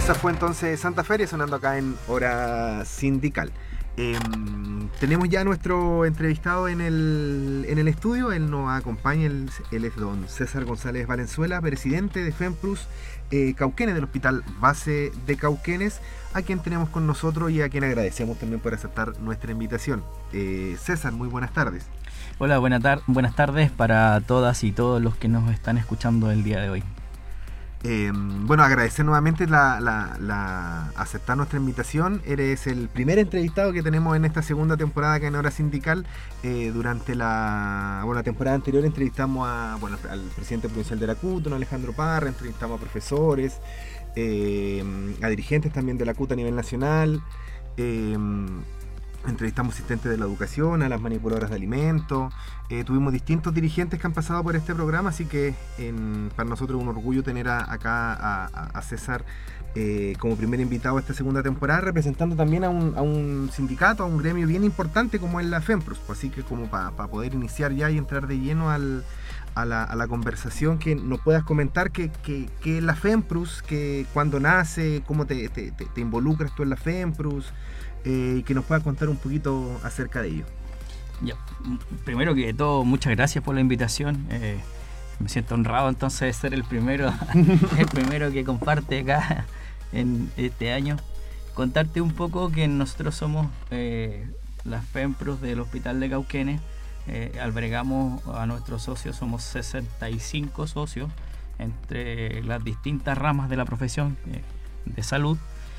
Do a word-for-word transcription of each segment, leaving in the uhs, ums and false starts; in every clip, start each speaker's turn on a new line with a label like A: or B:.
A: Esa fue entonces Santa Feria sonando acá en Hora Sindical. Eh, tenemos ya a nuestro entrevistado en el, en el estudio. Él nos acompaña, él, él es don César González Valenzuela, presidente de FEMPRUS eh, Cauquenes, del Hospital Base de Cauquenes, a quien tenemos con nosotros y a quien agradecemos también por aceptar nuestra invitación. Eh, César, muy buenas tardes.
B: Hola, buena tar- buenas tardes para todas y todos los que nos están escuchando el día de hoy.
A: Eh, bueno, agradecer nuevamente la, la, la aceptar nuestra invitación. Eres el primer entrevistado que tenemos en esta segunda temporada acá en Hora Sindical. Eh, durante la, bueno, la temporada anterior entrevistamos a, bueno, al presidente provincial de la C U T, Alejandro Parra, entrevistamos a profesores, eh, a dirigentes también de la C U T a nivel nacional. Eh, Entrevistamos asistentes de la educación, a las manipuladoras de alimentos. Eh, tuvimos distintos dirigentes que han pasado por este programa, así que en, para nosotros es un orgullo tener a, acá a, a César eh, como primer invitado a esta segunda temporada, representando también a un, a un sindicato, a un gremio bien importante como es la FEMPRUS. Pues así que como para pa poder iniciar ya y entrar de lleno al, a, la, a la conversación, que nos puedas comentar qué que, que es la FEMPRUS, que cuándo nace, cómo te, te, te, te involucras tú en la FEMPRUS. Eh, y que nos pueda contar un poquito acerca de ello.
B: Ya, primero que todo, muchas gracias por la invitación. Eh, me siento honrado entonces de ser el primero, el primero que comparte acá en este año. Contarte un poco que nosotros somos eh, las FEMPRUS del Hospital de Cauquenes. Eh, albergamos a nuestros socios, somos sesenta y cinco socios entre las distintas ramas de la profesión eh, de salud.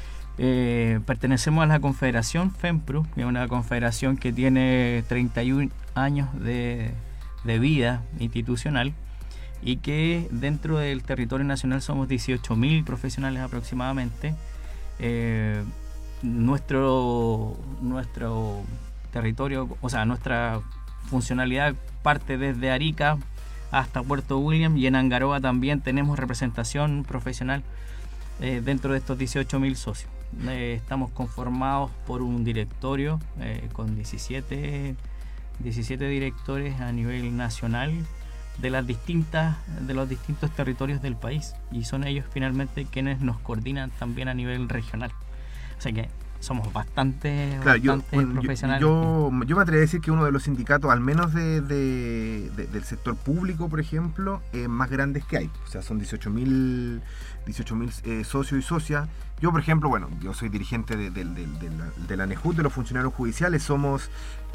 B: Eh, pertenecemos a la Confederación FEMPRUS, que es una confederación que tiene treinta y un años de, de vida institucional y que dentro del territorio nacional somos dieciocho mil profesionales aproximadamente. Eh, nuestro, nuestro territorio, o sea, nuestra funcionalidad parte desde Arica hasta Puerto William, y en Angaroa también tenemos representación profesional eh, dentro de estos dieciocho mil socios. Eh, estamos conformados por un directorio eh, con diecisiete, diecisiete directores a nivel nacional de las distintas de los distintos territorios del país, y son ellos finalmente quienes nos coordinan también a nivel regional. O sea que somos bastante,
A: claro,
B: bastante
A: yo, bueno,
B: profesionales.
A: Yo, yo, yo me atrevería a decir que uno de los sindicatos, al menos de, de, de, del sector público, por ejemplo, eh, más grandes que hay. O sea, son dieciocho mil eh, socios y socias. Yo, por ejemplo, bueno, yo soy dirigente de, de, de, de, la, de la ANEJUT, de los funcionarios judiciales, somos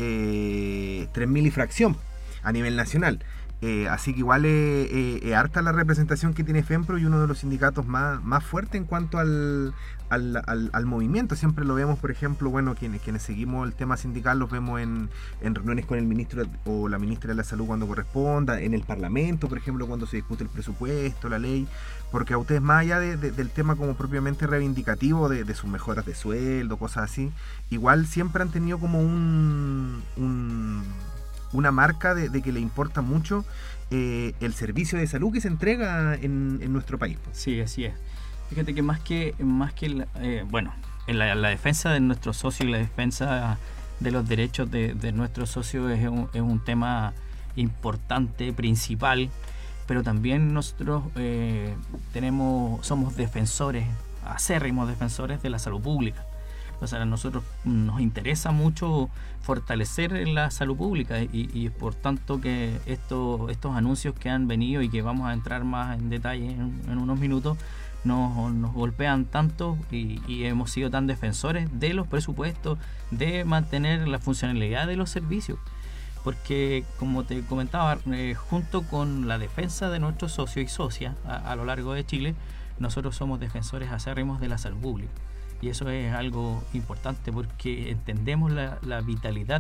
A: eh, tres mil y fracción a nivel nacional. Eh, así que igual es eh, eh, harta la representación que tiene FEMPRO, y uno de los sindicatos más, más fuertes en cuanto al, al, al, al movimiento. Siempre lo vemos, por ejemplo, bueno, quienes, quienes seguimos el tema sindical, los vemos en, en reuniones con el ministro o la ministra de la Salud cuando corresponda, en el Parlamento, por ejemplo, cuando se discute el presupuesto, la ley, porque a ustedes, más allá de, de, del tema como propiamente reivindicativo de, de sus mejoras de sueldo, cosas así, igual siempre han tenido como un... un una marca de, de que le importa mucho eh, el servicio de salud que se entrega en, en nuestro país.
B: Sí, así es. Fíjate que más que, más que la, eh, bueno, en la, la defensa de nuestros socios y la defensa de los derechos de, de nuestros socios es un, es un tema importante, principal, pero también nosotros eh, tenemos, somos defensores, acérrimos defensores de la salud pública. O sea, a nosotros nos interesa mucho fortalecer la salud pública, y, y por tanto que esto, estos anuncios que han venido y que vamos a entrar más en detalle en, en unos minutos nos, nos golpean tanto, y, y hemos sido tan defensores de los presupuestos, de mantener la funcionalidad de los servicios, porque como te comentaba, eh, junto con la defensa de nuestros socios y socias a, a lo largo de Chile, nosotros somos defensores acérrimos de la salud pública. Y eso es algo importante porque entendemos la, la vitalidad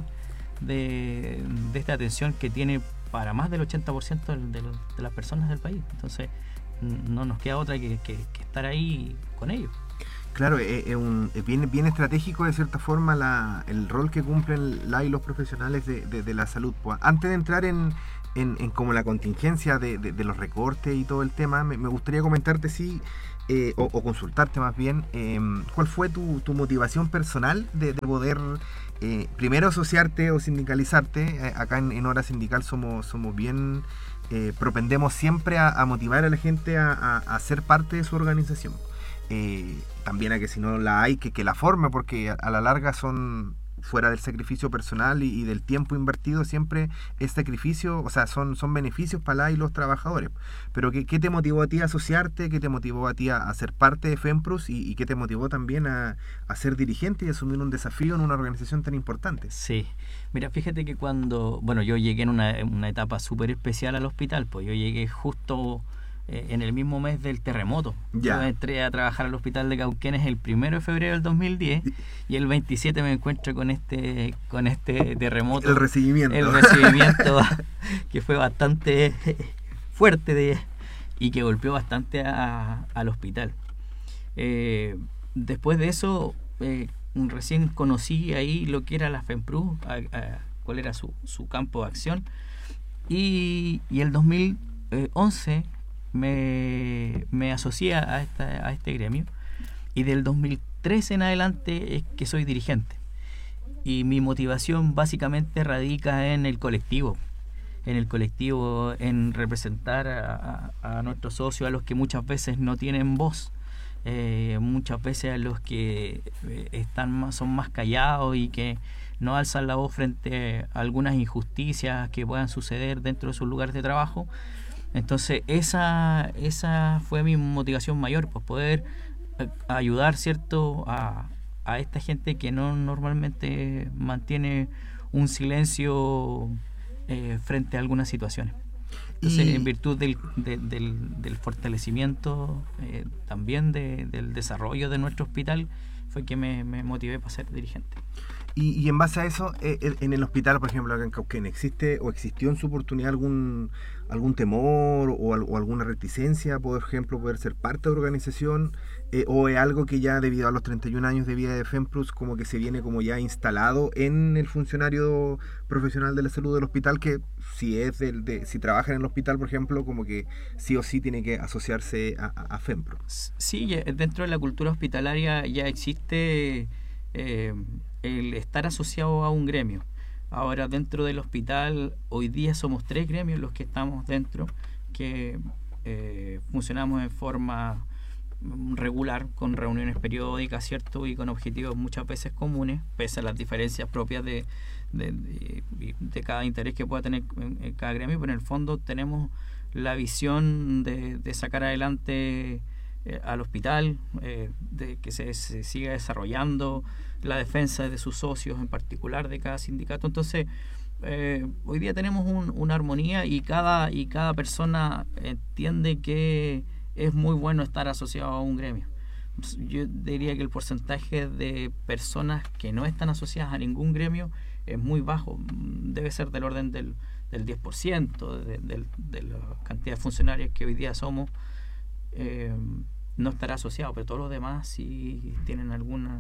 B: de, de esta atención que tiene para más del ochenta por ciento de, de, de las personas del país. Entonces no nos queda otra que, que, que estar ahí con ellos.
A: Claro, es, es, un, es bien, bien estratégico de cierta forma la, el rol que cumplen la y los profesionales de, de, de la salud. Pues, antes de entrar en, en, en como la contingencia de, de, de los recortes y todo el tema, me, me gustaría comentarte si... Eh, o, o consultarte más bien, eh, ¿cuál fue tu, tu motivación personal de, de poder eh, primero asociarte o sindicalizarte? Eh, acá en, en Hora Sindical somos, somos bien, eh, propendemos siempre a, a motivar a la gente a, a, a ser parte de su organización. eh, también a que si no la hay, que, que la forme, porque a, a la larga son, fuera del sacrificio personal y, y del tiempo invertido, siempre es sacrificio, o sea, son, son beneficios para la y los trabajadores. Pero ¿qué, qué te motivó a ti a asociarte? ¿Qué te motivó a ti a, a ser parte de FEMPROS? ¿Y, y qué te motivó también a, a ser dirigente y asumir un desafío en una organización tan importante?
B: Sí, mira, fíjate que cuando, bueno, yo llegué en una, una etapa súper especial al hospital, pues yo llegué justo eh, en el mismo mes del terremoto.
A: Ya.
B: Yo entré a trabajar al hospital de Cauquenes el primero de febrero del dos mil diez y el veintisiete me encuentro con este con este terremoto.
A: El recibimiento.
B: El recibimiento que fue bastante fuerte de, y que golpeó bastante a, al hospital. Eh, después de eso, eh, recién conocí ahí lo que era la FEMPROS, a, a, cuál era su, su campo de acción, y, y el dos mil once me, me asocié a, esta, a este gremio, y del dos mil trece en adelante es que soy dirigente, y mi motivación básicamente radica en el colectivo, en el colectivo, en representar a, a, a nuestros socios, a los que muchas veces no tienen voz. Eh, muchas veces a los que eh, están más, son más callados y que no alzan la voz frente a algunas injusticias que puedan suceder dentro de sus lugares de trabajo. Entonces esa esa fue mi motivación mayor, pues poder eh, ayudar, ¿cierto?, a, a esta gente que no normalmente mantiene un silencio eh, frente a algunas situaciones. Entonces, y en virtud del, de, del, del fortalecimiento eh, también de, del desarrollo de nuestro hospital, fue que me, me motivé para ser dirigente.
A: Y, y en base a eso, eh, en el hospital, por ejemplo, acá en Cauquenes, ¿existe o existió en su oportunidad algún algún temor o, o alguna reticencia, por ejemplo, poder ser parte de la organización? Eh, ¿O es algo que ya debido a los treinta y un años de vida de FEMPROS como que se viene como ya instalado en el funcionario profesional de la salud del hospital, que si es del, de, si trabaja en el hospital, por ejemplo, como que sí o sí tiene que asociarse a, a, a FEMPROS?
B: Sí, dentro de la cultura hospitalaria ya existe eh, el estar asociado a un gremio. Ahora, dentro del hospital, hoy día somos tres gremios los que estamos dentro, que eh, funcionamos en forma regular, con reuniones periódicas, ¿cierto?, y con objetivos muchas veces comunes, pese a las diferencias propias de, de, de, de cada interés que pueda tener en, en cada gremio, pero en el fondo tenemos la visión de, de sacar adelante eh, al hospital, eh, de que se, se siga desarrollando la defensa de sus socios, en particular de cada sindicato. Entonces, eh, hoy día tenemos un, una armonía y cada, y cada persona entiende que es muy bueno estar asociado a un gremio. Yo diría que el porcentaje de personas que no están asociadas a ningún gremio es muy bajo, debe ser del orden del, del diez por ciento de, de, de la cantidad de funcionarios que hoy día somos. Eh, no estará asociado, pero todos los demás sí tienen alguna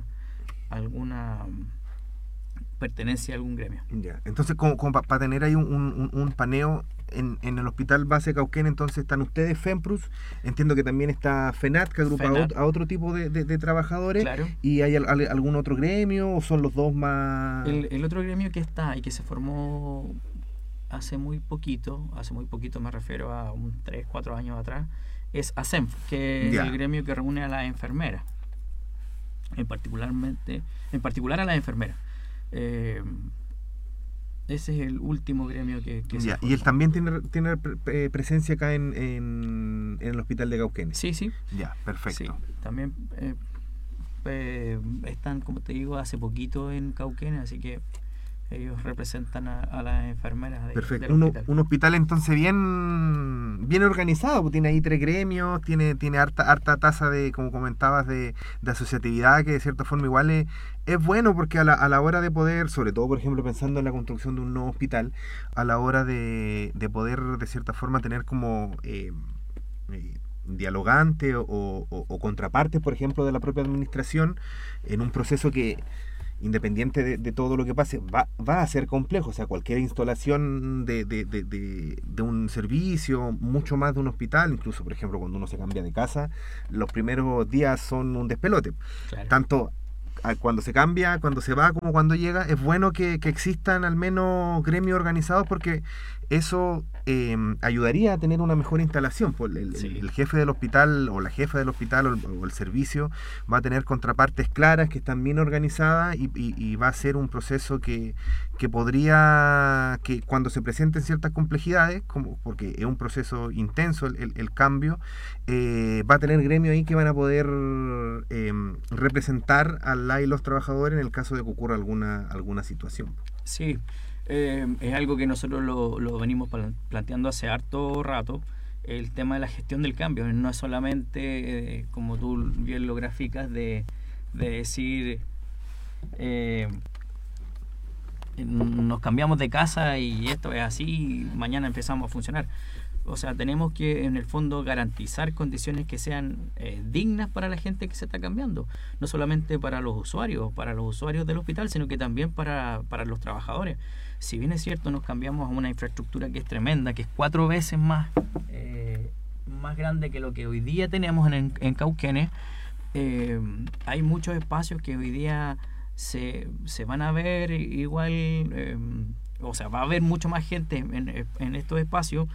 B: alguna pertenencia a algún gremio.
A: Ya, entonces como, como para pa tener ahí un, un, un paneo en, en el hospital base Cauquenes, entonces están ustedes, FEMPROS, entiendo que también está FENAT, que agrupa FENAT. A, a otro tipo de, de, de trabajadores.
B: Claro.
A: ¿Y hay al, al, algún otro gremio o son los dos más...?
B: El, el otro gremio que está y que se formó hace muy poquito, hace muy poquito me refiero a un tres, cuatro años atrás, es ASENF, que ya. Es el gremio que reúne a las enfermeras, en particularmente en particular a las enfermeras. Eh, ese es el último gremio que, que
A: ya,
B: se
A: ¿y él también tiene, tiene pre presencia acá en, en, en el hospital de Cauquenes?
B: Sí, sí.
A: Ya, perfecto.
B: Sí, también eh, eh, están, como te digo, hace poquito en Cauquenes, así que ellos representan a, a las enfermeras de,
A: perfecto.
B: del
A: Uno,
B: hospital.
A: Un hospital entonces bien bien organizado, pues tiene ahí tres gremios, tiene tiene harta harta tasa de, como comentabas, de, de asociatividad, que de cierta forma igual es, es bueno, porque a la, a la hora de poder, sobre todo por ejemplo pensando en la construcción de un nuevo hospital, a la hora de, de poder de cierta forma tener como eh, eh, dialogante o, o, o contrapartes, por ejemplo, de la propia administración en un proceso que, independiente de, de todo lo que pase, va, va a ser complejo. O sea, cualquier instalación de, de, de, de, de un servicio, mucho más de un hospital, incluso, por ejemplo, cuando uno se cambia de casa, los primeros días son un despelote.
B: Claro.
A: Tanto a- cuando se cambia, cuando se va, como cuando llega, es bueno que, que existan al menos gremios organizados porque eso eh, ayudaría a tener una mejor instalación. Pues el, el-
B: Sí.
A: el jefe del hospital o la jefa del hospital o el, o el servicio va a tener contrapartes claras que están bien organizadas y, y- y va a ser un proceso que, que podría, que cuando se presenten ciertas complejidades, como, porque es un proceso intenso el, el- el cambio, eh, va a tener gremios ahí que van a poder eh, representar a la y los trabajadores en el caso de que ocurra alguna, alguna situación.
B: Sí, eh, es algo que nosotros lo, lo venimos plan- planteando hace harto rato, el tema de la gestión del cambio. No es solamente, eh, como tú bien lo graficas, de, de decir, eh, nos cambiamos de casa y esto es así, y mañana empezamos a funcionar. O sea, tenemos que en el fondo garantizar condiciones que sean eh, dignas para la gente que se está cambiando. No solamente para los usuarios, para los usuarios del hospital, sino que también para, para los trabajadores. Si bien es cierto, nos cambiamos a una infraestructura que es tremenda, que es cuatro veces más, eh, más grande que lo que hoy día tenemos en, en Cauquenes, eh, hay muchos espacios que hoy día se, se van a ver igual, eh, o sea, va a haber mucho más gente en, en estos espacios,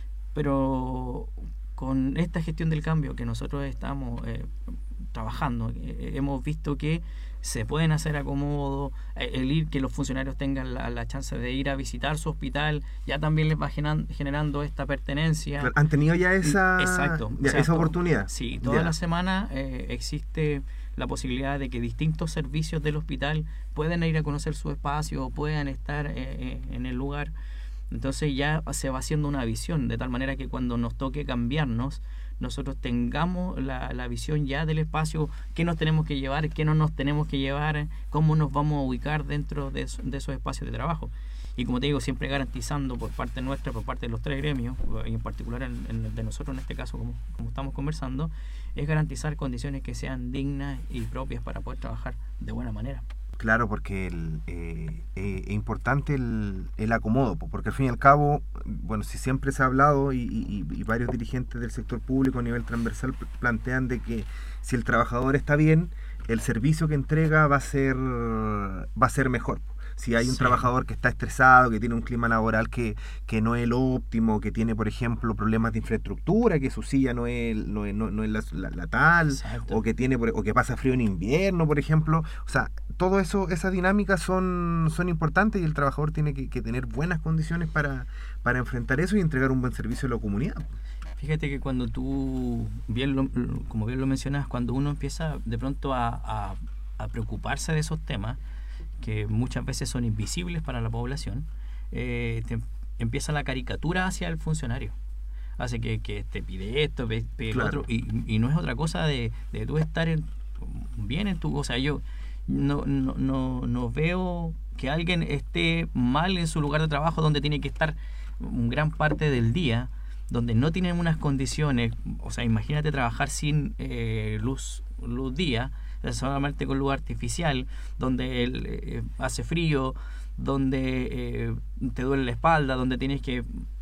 B: pero con esta gestión del cambio que nosotros estamos eh, trabajando, eh, hemos visto que se pueden hacer acomodos, eh, el ir que los funcionarios tengan la, la chance de ir a visitar su hospital, ya también les va generan, generando esta pertenencia.
A: Claro, ¿han tenido ya esa,
B: Exacto,
A: ya
B: o sea,
A: esa
B: to-
A: oportunidad?
B: Sí, toda
A: Ya.
B: la semana eh, existe la posibilidad de que distintos servicios del hospital puedan ir a conocer su espacio o puedan estar eh, eh, en el lugar. Entonces ya se va haciendo una visión, de tal manera que cuando nos toque cambiarnos, nosotros tengamos la, la visión ya del espacio, qué nos tenemos que llevar, qué no nos tenemos que llevar, cómo nos vamos a ubicar dentro de, eso- de esos espacios de trabajo. Y como te digo, siempre garantizando por parte nuestra, por parte de los tres gremios, y en particular en, en el de nosotros en este caso, como, como estamos conversando, es garantizar condiciones que sean dignas y propias para poder trabajar de buena manera.
A: Claro, porque el, eh, eh, es importante el, el acomodo, po, porque al fin y al cabo, bueno, si siempre se ha hablado y, y- y varios dirigentes del sector público a nivel transversal pl- plantean de que si el trabajador está bien, el servicio que entrega va a ser, va a ser mejor. Po. Si hay un
B: Sí.
A: trabajador que está estresado, que tiene un clima laboral que, que no es el óptimo, que tiene, por ejemplo, problemas de infraestructura, que su silla no es, no es, no, no es la, la- la tal,
B: Exacto.
A: o que tiene por- o que pasa frío en invierno, por ejemplo. O sea, todo eso, esas dinámicas son, son importantes y el trabajador tiene que, que tener buenas condiciones para, para enfrentar eso y entregar un buen servicio a la comunidad.
B: Fíjate que cuando tú, bien lo- como bien lo mencionas, cuando uno empieza de pronto a, a- a preocuparse de esos temas, que muchas veces son invisibles para la población, eh, te empieza la caricatura hacia el funcionario. Hace que, que te pide esto, pide pide lo
A: Claro.
B: otro, y, y no es otra cosa de, de tú estar en, bien en tu... O sea, yo no, no, no, no veo que alguien esté mal en su lugar de trabajo donde tiene que estar un gran parte del día, donde no tienen unas condiciones. O sea, imagínate trabajar sin eh, luz, luz día, solamente con luz artificial, donde el, eh, hace frío, donde eh, te duele la espalda, donde tienes que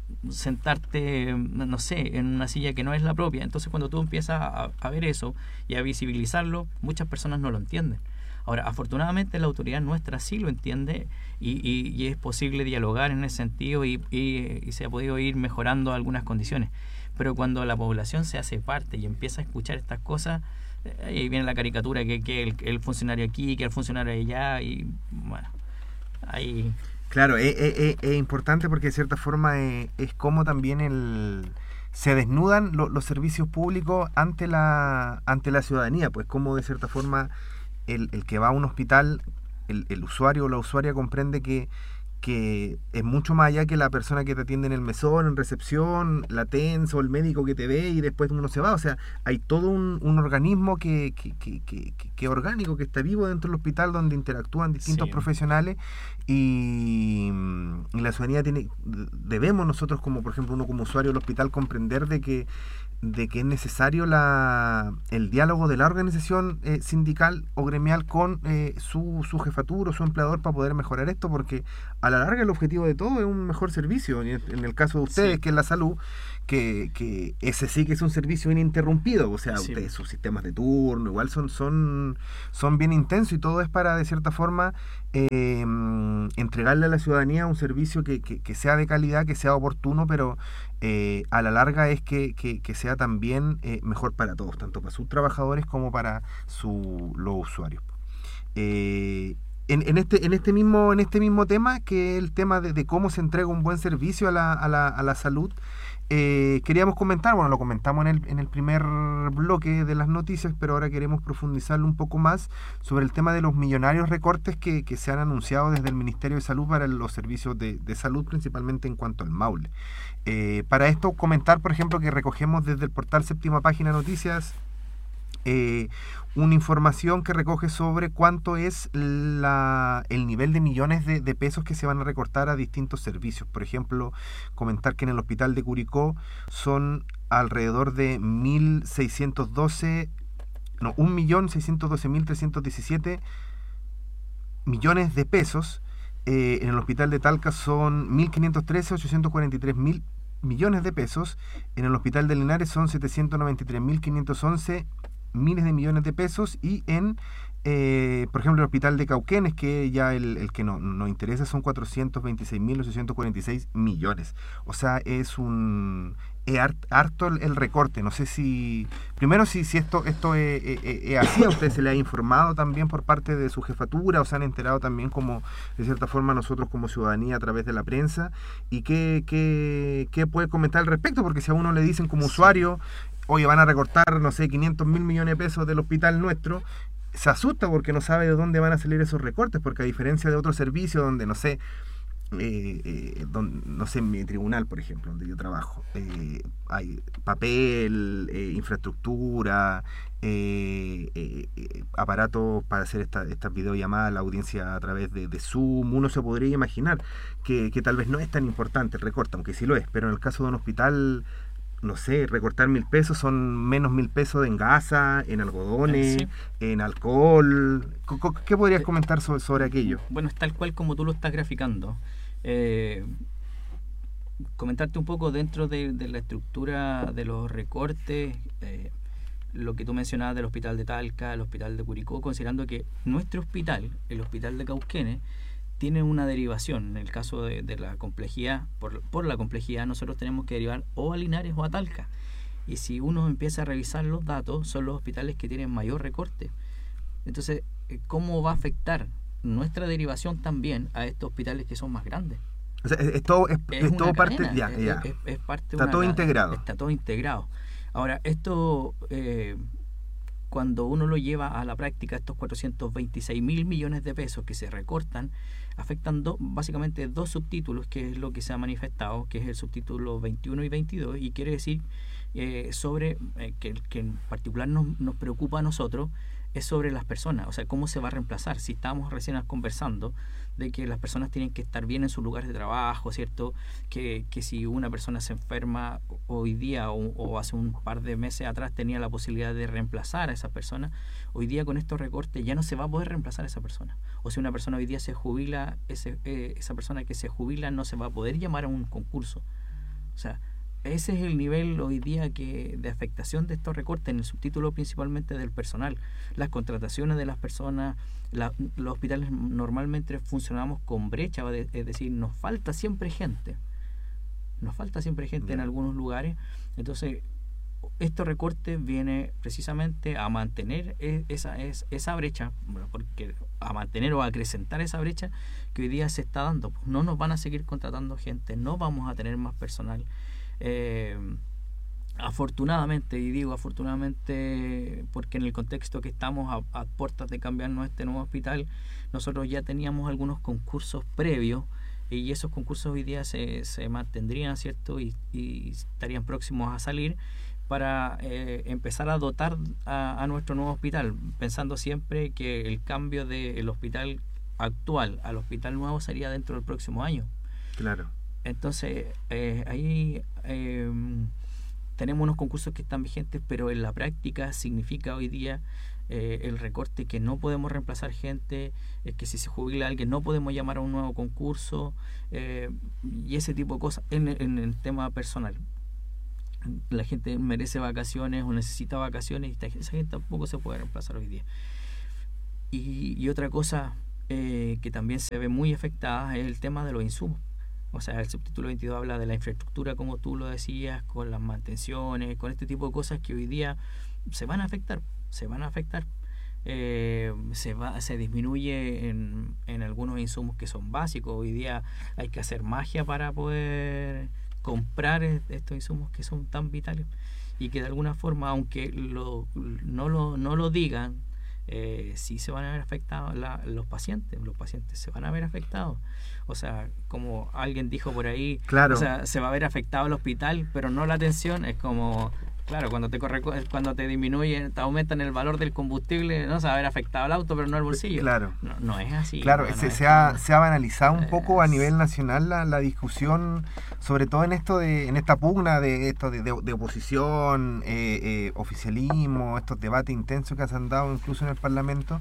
B: sentarte, no sé, en una silla que no es la propia. Entonces cuando tú empiezas a, a ver eso y a visibilizarlo, muchas personas no lo entienden. Ahora, afortunadamente la autoridad nuestra sí lo entiende y, y, y es posible dialogar en ese sentido y, y, y se ha podido ir mejorando algunas condiciones. Pero cuando la población se hace parte y empieza a escuchar estas cosas, eh, ahí viene la caricatura que, que el, el funcionario aquí, que el funcionario allá, y bueno, ahí...
A: Claro, es, es- es- es importante porque de cierta forma es, es como también el se desnudan lo- los servicios públicos ante la ante la ciudadanía, pues como de cierta forma el, el que va a un hospital, el, el usuario o la usuaria comprende que, que es mucho más allá que la persona que te atiende en el mesón, en recepción, la TENS o el médico que te ve y después uno se va. O sea, hay todo un, un organismo que, que, que, que, que- que es orgánico, que está vivo dentro del hospital donde interactúan distintos
B: Sí.
A: profesionales y, y la ciudadanía tiene, debemos nosotros como por ejemplo uno como usuario del hospital comprender de que de que es necesario la, el diálogo de la organización eh, sindical o gremial con eh, su, su jefatura o su empleador para poder mejorar esto, porque a la larga el objetivo de todo es un mejor servicio. En el, en el caso de ustedes, sí, que es la salud, que, que ese sí que es un servicio ininterrumpido, o sea, sí, ustedes, sus sistemas de turno igual son, son, son bien intensos, y todo es para, de cierta forma, eh, entregarle a la ciudadanía un servicio que, que, que sea de calidad, que sea oportuno, pero eh, a la larga es que, que, que sea también eh, mejor para todos, tanto para sus trabajadores como para su, los usuarios. Eh, en, en, este, en, este mismo, en este mismo tema, que es el tema de, de cómo se entrega un buen servicio a la, a la, a la salud, eh, queríamos comentar, bueno, lo comentamos en el, en el primer bloque de las noticias, pero ahora queremos profundizarlo un poco más sobre el tema de los millonarios recortes que, que se han anunciado desde el Ministerio de Salud para los servicios de, de salud, principalmente en cuanto al Maule. Eh, para esto, comentar, por ejemplo, que recogemos desde el portal Séptima Página Noticias eh, una información que recoge sobre cuánto es la, el nivel de millones de, de pesos que se van a recortar a distintos servicios. Por ejemplo, comentar que en el hospital de Curicó son alrededor de mil seiscientos doce, no, un millón seiscientos doce mil trescientos diecisiete millones de pesos. Eh, en el hospital de Talca son mil quinientos trece, ochocientos cuarenta y tres mil millones de pesos. En el hospital de Linares son setecientos noventa y tres mil quinientos once miles de millones de pesos. Y en, eh, por ejemplo, el hospital de Cauquenes, que ya el, el que no, nos interesa, son cuatrocientos veintiséis mil ochocientos cuarenta y seis millones. O sea, es un... es harto el, el recorte. No sé si... Primero, si, si esto, esto es, es, es así, a usted se le ha informado también por parte de su jefatura, o se han enterado también como, de cierta forma, nosotros como ciudadanía a través de la prensa. ¿Y qué, qué, qué puede comentar al respecto? Porque si a uno le dicen como usuario, oye, van a recortar, no sé, quinientos mil millones de pesos del hospital nuestro, se asusta porque no sabe de dónde van a salir esos recortes, porque a diferencia de otros servicios donde, no sé, Eh, eh, don, no sé, en mi tribunal, por ejemplo, donde yo trabajo, eh, hay papel, eh, infraestructura, eh, eh, eh, aparatos para hacer esta, estas videollamadas, la audiencia a través de, de Zoom. Uno se podría imaginar que, que tal vez no es tan importante el recorte, aunque sí lo es, pero en el caso de un hospital, no sé, recortar mil pesos son menos mil pesos en gasa, en algodones, sí, en alcohol. ¿Qué podrías comentar sobre, sobre aquello?
B: Bueno, es tal cual como tú lo estás graficando. Eh, comentarte un poco dentro de, de la estructura de los recortes, eh, lo que tú mencionabas del hospital de Talca, el hospital de Curicó, considerando que nuestro hospital, el hospital de Cauquenes, tiene una derivación. En el caso de, de la complejidad, por, por la complejidad, nosotros tenemos que derivar o a Linares o a Talca. Y si uno empieza a revisar los datos, son los hospitales que tienen mayor recorte. Entonces, ¿cómo va a afectar nuestra derivación también a estos hospitales que son más grandes?
A: O sea, es, es todo, es, es, es todo parte, ya,
B: es,
A: ya.
B: Es, es parte
A: está
B: una,
A: todo integrado.
B: Está todo integrado. Ahora, esto, eh, cuando uno lo lleva a la práctica, estos cuatrocientos veintiséis mil millones de pesos que se recortan, afectan do, básicamente dos subtítulos, que es lo que se ha manifestado, que es el subtítulo veintiuno y veintidós, y quiere decir eh, sobre, eh, que, que en particular nos, nos preocupa a nosotros, es sobre las personas, o sea, cómo se va a reemplazar. Si estábamos recién conversando de que las personas tienen que estar bien en sus lugares de trabajo, ¿cierto? Que, que si una persona se enferma hoy día o, o hace un par de meses atrás tenía la posibilidad de reemplazar a esa persona, hoy día con estos recortes ya no se va a poder reemplazar a esa persona. O si una persona hoy día se jubila, ese, eh, esa persona que se jubila no se va a poder llamar a un concurso. O sea, ese es el nivel hoy día que de afectación de estos recortes, en el subtítulo principalmente del personal. Las contrataciones de las personas, la, los hospitales normalmente funcionamos con brecha, es decir, nos falta siempre gente. Nos falta siempre gente yeah. en algunos lugares. Entonces, estos recortes viene precisamente a mantener esa, esa brecha, porque a mantener o a acrecentar esa brecha que hoy día se está dando. No nos van a seguir contratando gente, no vamos a tener más personal. Eh, afortunadamente, y digo afortunadamente porque en el contexto que estamos a, a puertas de cambiarnos este nuevo hospital, nosotros ya teníamos algunos concursos previos y esos concursos hoy día se, se mantendrían, ¿cierto? Y, y estarían próximos a salir para eh, empezar a dotar a, a nuestro nuevo hospital, pensando siempre que el cambio del hospital actual al hospital nuevo sería dentro del próximo año.
A: Claro.
B: Entonces, eh, ahí eh, tenemos unos concursos que están vigentes, pero en la práctica significa hoy día eh, el recorte que no podemos reemplazar gente, es que si se jubila alguien no podemos llamar a un nuevo concurso, eh, y ese tipo de cosas en, en el tema personal. La gente merece vacaciones o necesita vacaciones y esa gente tampoco se puede reemplazar hoy día. Y, y otra cosa eh, que también se ve muy afectada es el tema de los insumos. O sea, el subtítulo veintidós habla de la infraestructura, como tú lo decías, con las mantenciones, con este tipo de cosas que hoy día se van a afectar, se van a afectar. Eh, se va se disminuye en, en algunos insumos que son básicos. Hoy día hay que hacer magia para poder comprar estos insumos que son tan vitales y que de alguna forma, aunque lo, no, lo, no lo digan, eh, sí se van a ver afectados la, los pacientes, los pacientes se van a ver afectados. O sea, como alguien dijo por ahí,
A: claro.
B: O sea, se va a ver afectado el hospital, pero no la atención. Es como, claro, cuando te corre, cuando te disminuyen, te aumentan el valor del combustible, no se va a ver afectado el auto, pero no el bolsillo.
A: Claro.
B: No, no es así.
A: Claro,
B: no,
A: se,
B: no
A: se,
B: es
A: ha,
B: como,
A: se ha banalizado un poco a
B: es,
A: nivel nacional la, la discusión, sobre todo en esto de, en esta pugna de esto de, de, de oposición, eh, eh, oficialismo, estos debates intensos que se han dado incluso en el Parlamento.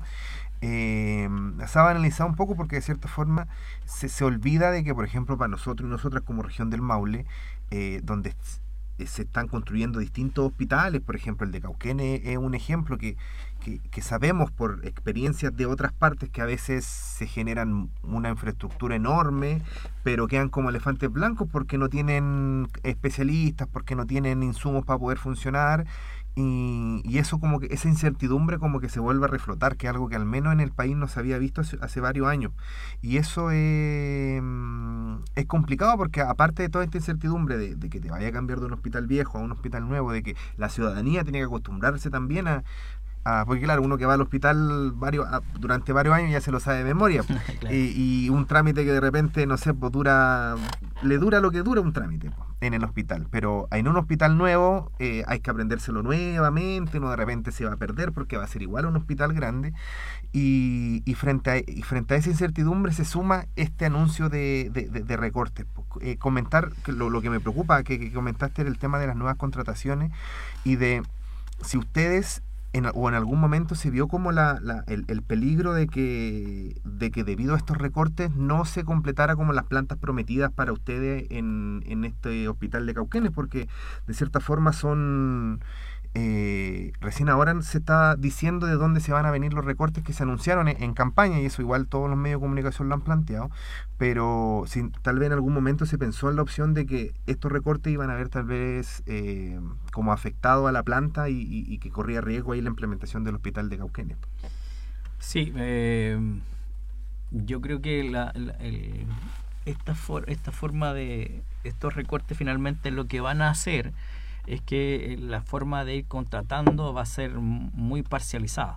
A: Eh, se ha banalizado un poco porque de cierta forma se, se olvida de que, por ejemplo, para nosotros y nosotras como región del Maule, eh, donde se están construyendo distintos hospitales, por ejemplo el de Cauquenes es un ejemplo que, que, que sabemos por experiencias de otras partes que a veces se generan una infraestructura enorme, pero quedan como elefantes blancos porque no tienen especialistas, porque no tienen insumos para poder funcionar. Y, y eso como que esa incertidumbre como que se vuelve a reflotar, que es algo que al menos en el país no se había visto hace, hace varios años. Y eso es, es complicado porque aparte de toda esta incertidumbre de, de que te vaya a cambiar de un hospital viejo a un hospital nuevo, de que la ciudadanía tiene que acostumbrarse también a, a porque claro, uno que va al hospital varios, a, durante varios años ya se lo sabe de memoria. Claro. y, y un trámite que de repente, no sé, pues dura, le dura lo que dura un trámite pues, en el hospital, pero en un hospital nuevo eh, hay que aprendérselo nuevamente, uno de repente se va a perder porque va a ser igual a un hospital grande, y, y, frente, a, y frente a esa incertidumbre se suma este anuncio de, de, de, de recortes. Eh, comentar, lo, lo que me preocupa, que, que comentaste era el tema de las nuevas contrataciones y de si ustedes En, o en algún momento se vio como la, la, el, el peligro de que, de que debido a estos recortes no se completara como las plantas prometidas para ustedes en, en este hospital de Cauquenes, porque de cierta forma son... Eh, recién ahora se está diciendo de dónde se van a venir los recortes que se anunciaron en, en campaña, y eso igual todos los medios de comunicación lo han planteado, pero si, tal vez en algún momento se pensó en la opción de que estos recortes iban a haber tal vez eh, como afectado a la planta y, y, y que corría riesgo ahí la implementación del hospital de Cauquenes.
B: Sí, eh, yo creo que la, la, el, esta, for, esta forma de estos recortes finalmente lo que van a hacer es que la forma de ir contratando va a ser muy parcializada.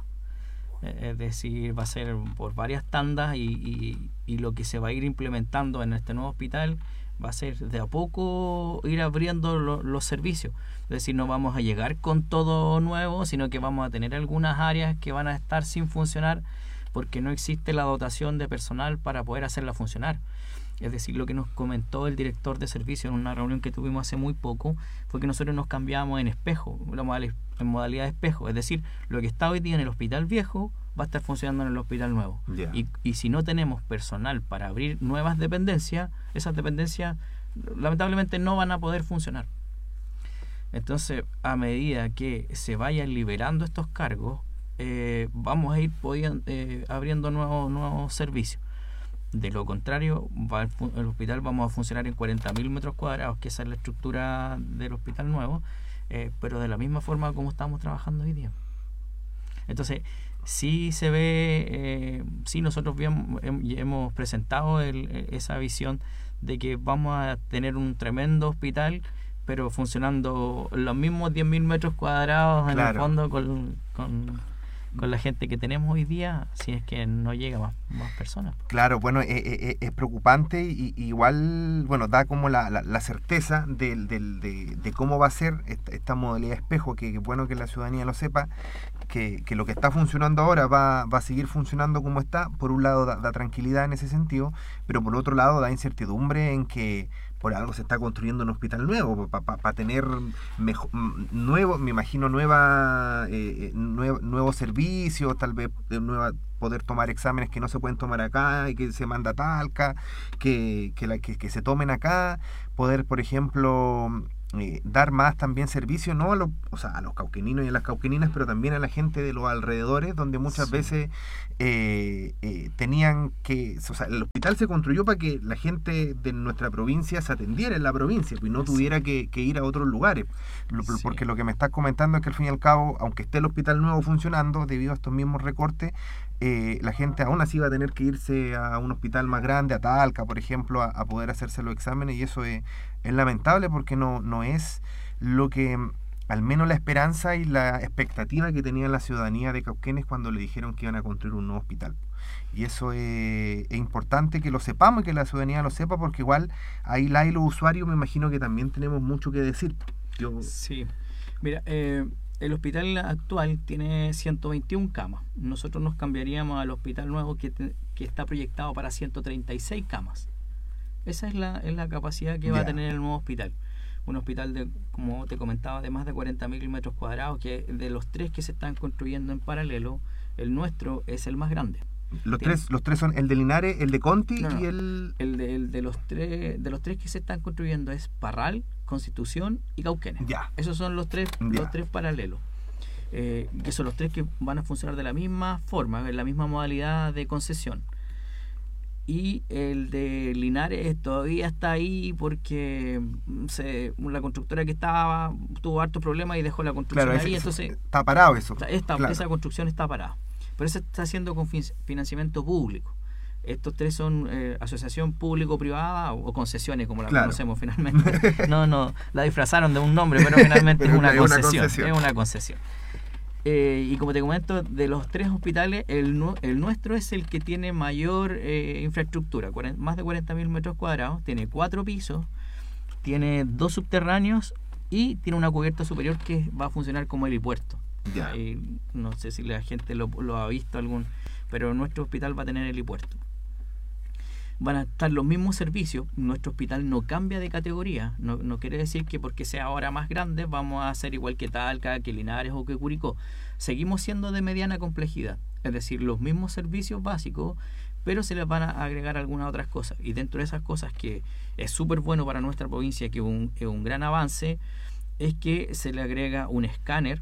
B: Es decir, va a ser por varias tandas y, y, y lo que se va a ir implementando en este nuevo hospital va a ser de a poco ir abriendo lo, los servicios. Es decir, no vamos a llegar con todo nuevo, sino que vamos a tener algunas áreas que van a estar sin funcionar porque no existe la dotación de personal para poder hacerla funcionar. Es decir, lo que nos comentó el director de servicio en una reunión que tuvimos hace muy poco fue que nosotros nos cambiamos en espejo, en modalidad de espejo. Es decir, lo que está hoy día en el hospital viejo va a estar funcionando en el hospital nuevo.
A: Yeah.
B: Y, y si no tenemos personal para abrir nuevas dependencias, esas dependencias lamentablemente no van a poder funcionar. Entonces, a medida que se vayan liberando estos cargos, eh, vamos a ir podiendo, eh, abriendo nuevos, nuevos servicios. De lo contrario, va el, el hospital vamos a funcionar en cuarenta mil metros cuadrados, que esa es la estructura del hospital nuevo, eh, pero de la misma forma como estamos trabajando hoy día. Entonces, sí se ve, eh, sí nosotros bien, hemos presentado el, esa visión de que vamos a tener un tremendo hospital, pero funcionando los mismos diez mil metros cuadrados en claro. el fondo con... con con la gente que tenemos hoy día, si es que no llega más, más personas.
A: Claro, bueno, es, es, es preocupante y, y igual, bueno, da como la, la, la certeza de, de, de, de cómo va a ser esta, esta modalidad de espejo, que es bueno que la ciudadanía lo sepa, que, que lo que está funcionando ahora va, va a seguir funcionando como está. Por un lado da, da tranquilidad en ese sentido, pero por otro lado da incertidumbre en que por algo se está construyendo un hospital nuevo, para pa, pa tener mejor, nuevo, me imagino, nueva, eh, nuevo, nuevos servicios, tal vez nueva, poder tomar exámenes que no se pueden tomar acá y que se manda a Talca, que, que, la, que, que se tomen acá, poder, por ejemplo, eh, dar más también servicio, no a los, o sea, a los cauqueninos y a las cauqueninas, pero también a la gente de los alrededores, donde muchas sí. veces eh, eh, tenían que, o sea, el hospital se construyó para que la gente de nuestra provincia se atendiera en la provincia y no tuviera sí. que, que ir a otros lugares, lo, sí. porque lo que me estás comentando es que al fin y al cabo, aunque esté el hospital nuevo funcionando, debido a estos mismos recortes, Eh, la gente aún así va a tener que irse a un hospital más grande, a Talca, por ejemplo, a, a poder hacerse los exámenes, y eso es, es lamentable porque no, no es lo que, al menos la esperanza y la expectativa que tenía la ciudadanía de Cauquenes cuando le dijeron que iban a construir un nuevo hospital. Y eso es, es importante que lo sepamos y que la ciudadanía lo sepa, porque igual ahí la y los usuarios me imagino que también tenemos mucho que decir. Yo...
B: Sí, mira, eh... el hospital actual tiene ciento veintiuna camas. Nosotros nos cambiaríamos al hospital nuevo que, te, que está proyectado para ciento treinta y seis camas. Esa es la, es la capacidad que yeah. va a tener el nuevo hospital. Un hospital, de, como te comentaba, de más de cuarenta mil metros cuadrados, que de los tres que se están construyendo en paralelo, el nuestro es el más grande.
A: Los tres, los tres son el de Linares, el de Conti
B: no, no,
A: y el...
B: El de, el de los tres de los tres que se están construyendo es Parral, Constitución y Cauquenes.
A: Ya.
B: Esos son los tres,
A: ya.
B: los tres paralelos. Eh, que son los tres que van a funcionar de la misma forma, en la misma modalidad de concesión. Y el de Linares todavía está ahí porque se, la constructora que estaba tuvo hartos problemas y dejó la construcción
A: claro,
B: ahí.
A: ese,
B: entonces
A: está parado eso.
B: Esta,
A: claro.
B: Esa construcción está parada. Pero eso está haciendo con financiamiento público. Estos tres son eh, asociación público-privada o, o concesiones, como la claro. conocemos finalmente. No, no, la disfrazaron de un nombre, pero finalmente pero es, una, es concesión, una concesión. Es una concesión. Eh, y como te comento, de los tres hospitales, el, el nuestro es el que tiene mayor eh, infraestructura, más de cuarenta mil metros cuadrados, tiene cuatro pisos, tiene dos subterráneos y tiene una cubierta superior que va a funcionar como helipuerto.
A: Ya.
B: Eh, no sé si la gente lo, lo ha visto algún, pero nuestro hospital va a tener helipuerto. Van a estar los mismos servicios. Nuestro hospital no cambia de categoría. No, no quiere decir que porque sea ahora más grande vamos a ser igual que Talca, que Linares o que Curicó. Seguimos siendo de mediana complejidad, es decir, los mismos servicios básicos, pero se les van a agregar algunas otras cosas. Y dentro de esas cosas que es súper bueno para nuestra provincia, que es un, es un gran avance, es que se le agrega un escáner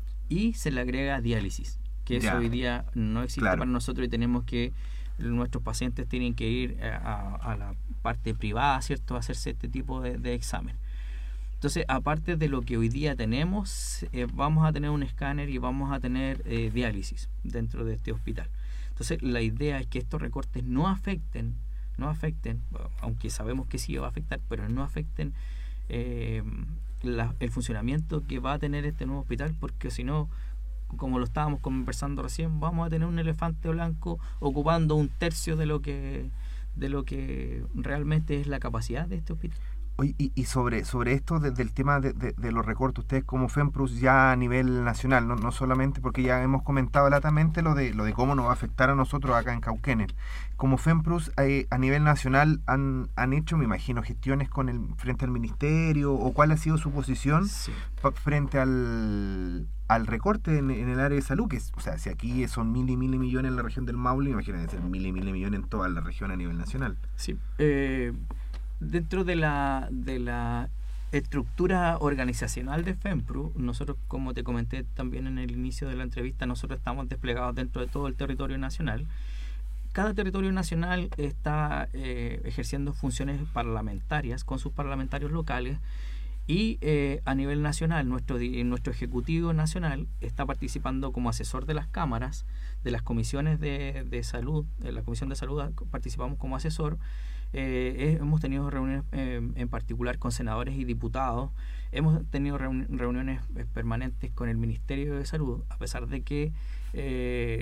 B: y se le agrega diálisis, que eso hoy día no existe claro. para nosotros, y tenemos que nuestros pacientes tienen que ir a, a la parte privada, ¿cierto?, a hacerse este tipo de, de examen. Entonces, aparte de lo que hoy día tenemos, eh, vamos a tener un escáner y vamos a tener eh, diálisis dentro de este hospital. Entonces, la idea es que estos recortes no afecten, no afecten, aunque sabemos que sí va a afectar, pero no afecten eh, la, el funcionamiento que va a tener este nuevo hospital, porque si no, como lo estábamos conversando recién, vamos a tener un elefante blanco ocupando un tercio de lo que de lo que realmente es la capacidad de este hospital.
A: Oye, y, y sobre sobre esto de, del tema de, de, de los recortes, ustedes como FEMPRUS ya a nivel nacional, no, no solamente porque ya hemos comentado latamente lo de lo de cómo nos va a afectar a nosotros acá en Cauquenes, como FEMPRUS eh, a nivel nacional han, han hecho, me imagino, gestiones con el frente al ministerio, o cuál ha sido su posición sí. pa, frente al al recorte en, en el área de salud, que es, o sea, si aquí son mil y mil y millones en la región del Maule, imagínense ser mil y mil y millones en toda la región a nivel nacional.
B: Sí, eh, dentro de la de la estructura organizacional de FEMPRUS, nosotros, como te comenté también en el inicio de la entrevista, nosotros estamos desplegados dentro de todo el territorio nacional. Cada territorio nacional está eh, ejerciendo funciones parlamentarias con sus parlamentarios locales. Y eh, a nivel nacional, nuestro, nuestro Ejecutivo Nacional está participando como asesor de las cámaras, de las comisiones de, de salud, de la Comisión de Salud participamos como asesor. Eh, hemos tenido reuniones eh, en particular con senadores y diputados, hemos tenido reun reuniones permanentes con el Ministerio de Salud, a pesar de que eh,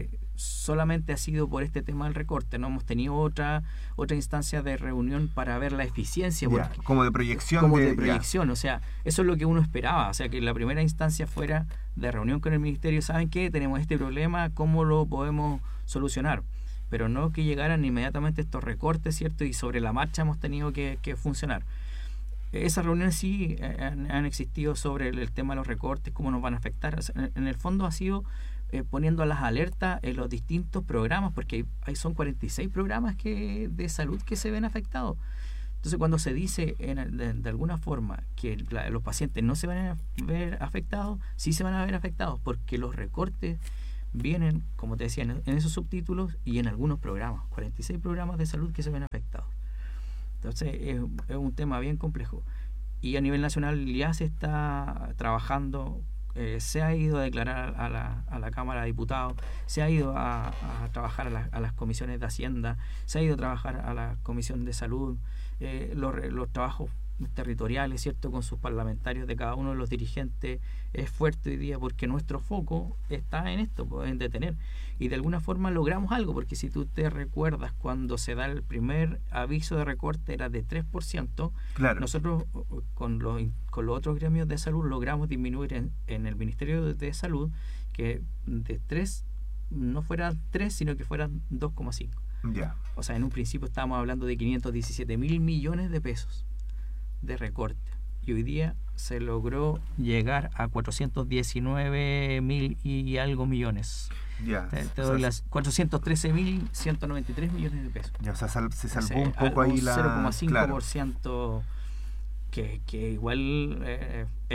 B: solamente ha sido por este tema del recorte, no hemos tenido otra otra instancia de reunión para ver la eficiencia,
A: Ya,
B: porque,
A: como de proyección.
B: como de,
A: de
B: proyección,
A: ya.
B: o sea, eso es lo que uno esperaba, o sea, que la primera instancia fuera de reunión con el ministerio, ¿saben qué? Tenemos este problema, ¿cómo lo podemos solucionar? Pero no que llegaran inmediatamente estos recortes, ¿cierto? Y sobre la marcha hemos tenido que, que funcionar. Esas reuniones sí han, han existido sobre el, el tema de los recortes, cómo nos van a afectar. O sea, en, en el fondo ha sido eh, poniendo las alertas en los distintos programas, porque hay, hay son cuarenta y seis programas que de salud que se ven afectados. Entonces, cuando se dice en el, de, de alguna forma que la, los pacientes no se van a ver afectados, sí se van a ver afectados, porque los recortes vienen, como te decía, en, en esos subtítulos y en algunos programas, cuarenta y seis programas de salud que se ven afectados. Entonces es, es un tema bien complejo. Y a nivel nacional ya se está trabajando, eh, se ha ido a declarar a la, a la Cámara de Diputados, se ha ido a, a trabajar a, la, a las comisiones de Hacienda, se ha ido a trabajar a la Comisión de Salud, eh, los, los trabajos territoriales, ¿cierto? Con sus parlamentarios de cada uno de los dirigentes es fuerte hoy día, porque nuestro foco está en esto, pues, en detener, y de alguna forma logramos algo, porque si tú te recuerdas cuando se da el primer aviso de recorte era de tres por ciento,
A: Claro.
B: nosotros con los, con los otros gremios de salud logramos disminuir en, en el Ministerio de Salud que de tres no fueran tres, sino que fueran dos coma cinco.
A: Ya.
B: O sea, en un principio estábamos hablando de quinientos diecisiete mil millones de pesos de recorte, y hoy día se logró llegar a cuatrocientos diecinueve mil y algo millones.
A: Ya.
B: Te, te
A: O
B: doy
A: sea,
B: las cuatrocientos trece mil ciento noventa y tres millones de pesos.
A: ya, o sea, sal- se salvó
B: Entonces,
A: un poco ahí la...
B: cero coma cinco
A: claro.
B: por ciento que, que igual eh, es,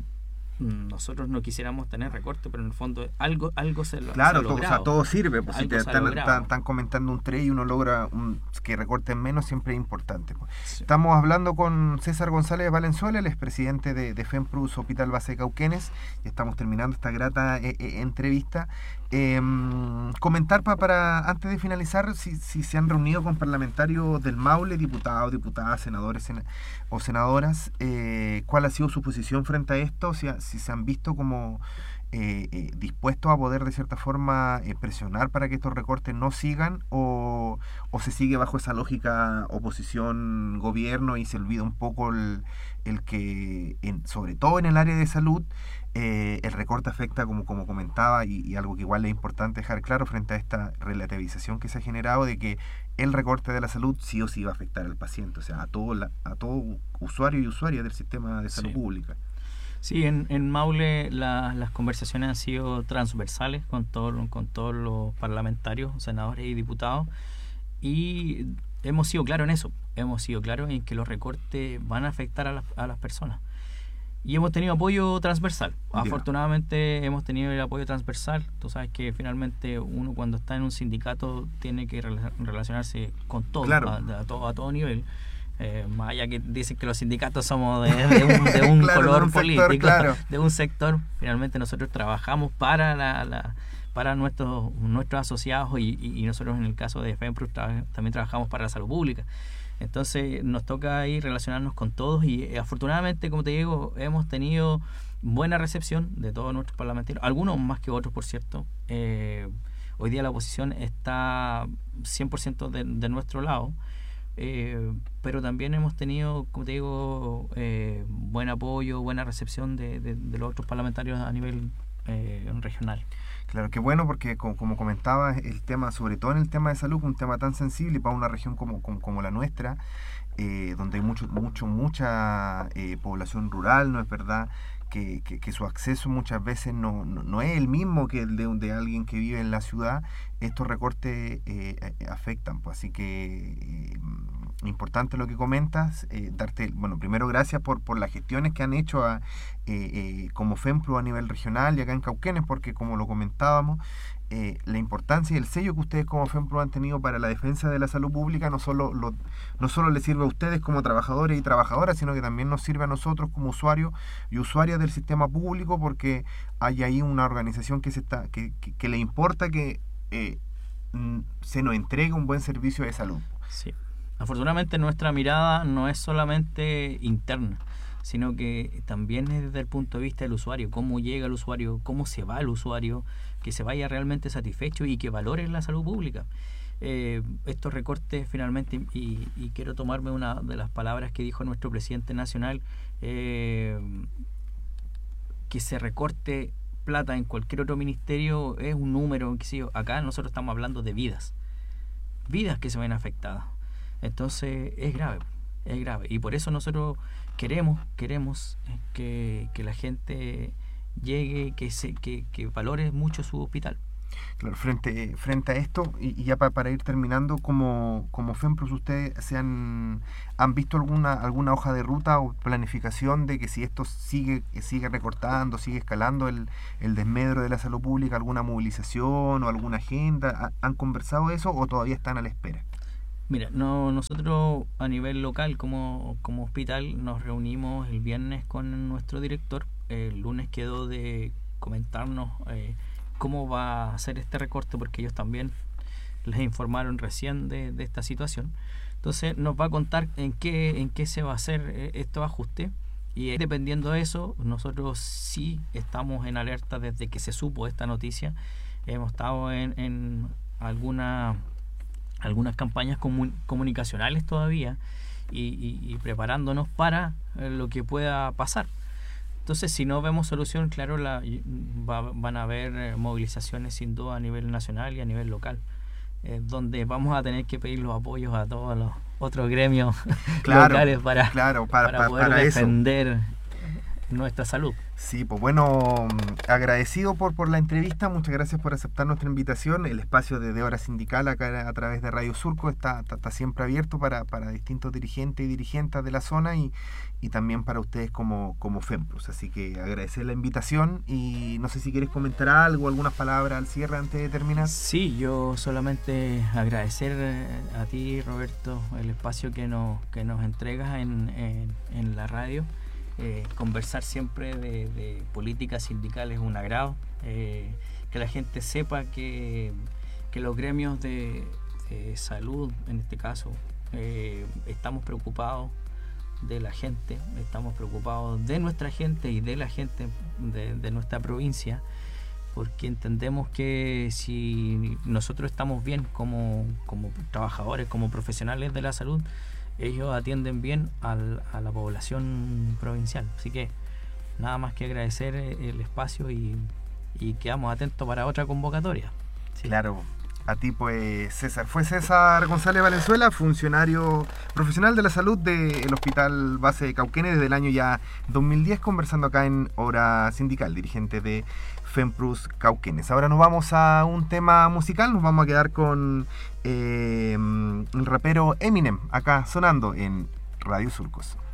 B: nosotros no quisiéramos tener recorte, pero en el fondo algo algo se lo
A: Claro,
B: se ha
A: todo, o
B: logrado.
A: sea, todo sirve, pues si
B: Algo
A: te
B: se ha
A: están,
B: logrado.
A: están- están comentando un tres y uno logra un, que recorten menos, siempre es importante. Pues.
B: Sí.
A: Estamos hablando con César González Valenzuela, el expresidente de, de FEMPRUS Hospital Base Cauquenes, y estamos terminando esta grata eh, eh, entrevista. Eh, comentar pa, para, antes de finalizar, si, si se han reunido con parlamentarios del Maule, diputados, diputadas, senadores sena, o senadoras, eh, cuál ha sido su posición frente a esto, si, si se han visto como eh, eh, dispuestos a poder de cierta forma eh, presionar para que estos recortes no sigan, o, o se sigue bajo esa lógica oposición-gobierno y se olvida un poco el, el que, en, sobre todo en el área de salud, Eh, el recorte afecta, como, como comentaba, y, y algo que igual es importante dejar claro frente a esta relativización que se ha generado, de que el recorte de la salud sí o sí va a afectar al paciente, o sea, a todo, la, a todo usuario y usuaria del sistema de salud
B: Sí.
A: pública.
B: Sí, en, en Maule la, las conversaciones han sido transversales con, todo, con todos los parlamentarios, senadores y diputados, y hemos sido claros en eso, hemos sido claros en que los recortes van a afectar a las, a las personas. Y hemos tenido apoyo transversal.
A: Yeah.
B: Afortunadamente hemos tenido el apoyo transversal. Tú sabes que finalmente uno cuando está en un sindicato tiene que rela- relacionarse con todo,
A: Claro.
B: a, a todo, a todo nivel. Eh, más allá que dicen que los sindicatos somos de, de un, de un
A: Claro,
B: color
A: de un sector,
B: político,
A: claro.
B: de un sector, finalmente nosotros trabajamos para la, la para nuestros nuestros asociados y, y, y nosotros en el caso de FEMPRUS tra- también trabajamos para la salud pública. Entonces nos toca ahí relacionarnos con todos y eh, afortunadamente, como te digo, hemos tenido buena recepción de todos nuestros parlamentarios, algunos más que otros, por cierto. Eh, hoy día la oposición está cien por ciento de, de nuestro lado, eh, pero también hemos tenido, como te digo, eh, buen apoyo, buena recepción de, de, de los otros parlamentarios a nivel eh, regional.
A: Claro, qué bueno, porque como, como comentaba, el tema, sobre todo en el tema de salud, un tema tan sensible para una región como, como, como la nuestra, eh, donde hay mucho, mucho, mucha eh, población rural, ¿no es verdad? Que, que, que su acceso muchas veces no, no, no es el mismo que el de, de alguien que vive en la ciudad. Estos recortes eh, afectan, pues así que eh, importante lo que comentas, eh, darte, bueno, primero gracias por, por las gestiones que han hecho a, eh, eh, como FEMPRUS a nivel regional y acá en Cauquenes, porque como lo comentábamos, eh, la importancia y el sello que ustedes como FEMPRUS han tenido para la defensa de la salud pública no solo, lo, no solo les sirve a ustedes como trabajadores y trabajadoras, sino que también nos sirve a nosotros como usuarios y usuarias del sistema público, porque hay ahí una organización que, se está, que, que, que le importa que eh, se nos entregue un buen servicio de salud.
B: Sí. Afortunadamente nuestra mirada no es solamente interna, sino que también es desde el punto de vista del usuario, cómo llega el usuario, cómo se va el usuario, que se vaya realmente satisfecho y que valore la salud pública. Eh, estos recortes finalmente, y, y quiero tomarme una de las palabras que dijo nuestro presidente nacional, eh, que se recorte plata en cualquier otro ministerio es un número, qué sé yo. Acá nosotros estamos hablando de vidas, vidas que se ven afectadas. Entonces es grave, es grave. Y por eso nosotros queremos, queremos que, que la gente llegue, que se, que, que valore mucho su hospital.
A: Claro, frente, frente a esto, y, y ya para, para ir terminando, como, como FEMPROS, ¿ustedes se han, han visto alguna, alguna hoja de ruta o planificación de que si esto sigue, sigue recortando, sigue escalando el, el desmedro de la salud pública, alguna movilización o alguna agenda? ¿Han conversado eso o todavía están a la espera?
B: Mira, no, nosotros a nivel local como, como hospital nos reunimos el viernes con nuestro director. El lunes quedó de comentarnos eh, cómo va a ser este recorte, porque ellos también les informaron recién de, de esta situación. Entonces nos va a contar en qué, en qué se va a hacer estos ajustes, y dependiendo de eso, nosotros sí estamos en alerta desde que se supo esta noticia. Hemos estado en, en alguna, algunas campañas comun, comunicacionales todavía y, y, y preparándonos para lo que pueda pasar. Entonces, si no vemos solución, claro, la, va, van a haber movilizaciones sin duda a nivel nacional y a nivel local, eh, donde vamos a tener que pedir los apoyos a todos los otros gremios
A: claro,
B: locales para,
A: claro, para,
B: para
A: para
B: poder
A: para
B: defender eso. Nuestra salud.
A: Sí, pues bueno, agradecido por, por la entrevista, muchas gracias por aceptar nuestra invitación. El espacio de, de Hora Sindical acá a través de Radio Surco está, está, está siempre abierto para, para distintos dirigentes y dirigentes de la zona, y, y también para ustedes como, como FEMPROS. Así que agradecer la invitación, y no sé si quieres comentar algo, algunas palabras al cierre antes de terminar.
B: Sí, yo solamente agradecer a ti, Roberto, el espacio que nos, que nos entregas en, en, en la radio. Eh, conversar siempre de, de política sindical es un agrado, eh, que la gente sepa que, que los gremios de, de salud, en este caso, eh, estamos preocupados de la gente, estamos preocupados de nuestra gente y de la gente de, de nuestra provincia, porque entendemos que si nosotros estamos bien como, como trabajadores, como profesionales de la salud, ellos atienden bien al, a la población provincial. Así que nada más que agradecer el espacio, y, y quedamos atentos para otra convocatoria.
A: Sí. Claro, a ti pues César. Fue César González Valenzuela, funcionario profesional de la salud del Hospital Base de Cauquenes desde el año ya dos mil diez, conversando acá en Hora Sindical, dirigente de FEMPROS Cauquenes. Ahora nos vamos a un tema musical, nos vamos a quedar con eh, el rapero Eminem, acá sonando en Radio Surcos.